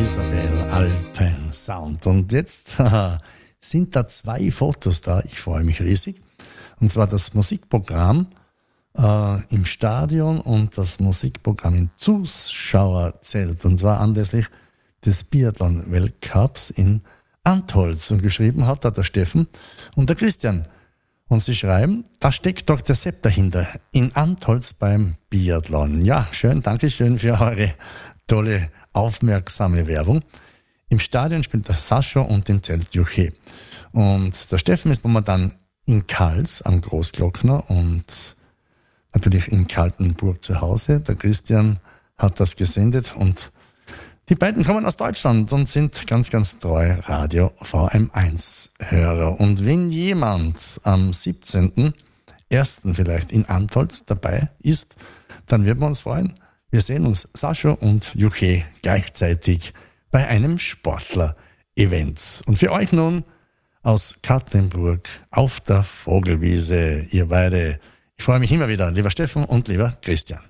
Isabel Alpen Sound. Und jetzt sind da 2 Fotos da. Ich freue mich riesig. Und zwar das Musikprogramm im Stadion und das Musikprogramm im Zuschauerzelt. Und zwar anlässlich des Biathlon-Weltcups in Antholz. Und geschrieben hat da der Steffen und der Christian. Und sie schreiben, da steckt doch der Sepp dahinter, in Antholz beim Biathlon. Ja, schön, Dankeschön für eure tolle, aufmerksame Werbung. Im Stadion spielt der Sascha und im Zelt Juche. Und der Steffen ist momentan in Kals am Großglockner und natürlich in Kaltenburg zu Hause. Der Christian hat das gesendet und die beiden kommen aus Deutschland und sind ganz, ganz treu Radio VM1-Hörer. Und wenn jemand am 17.01. vielleicht in Antholz dabei ist, dann würden wir uns freuen. Wir sehen uns, Sascha und Juche, gleichzeitig bei einem Sportler-Event. Und für euch nun aus Katlenburg auf der Vogelwiese, ihr beide. Ich freue mich immer wieder, lieber Steffen und lieber Christian.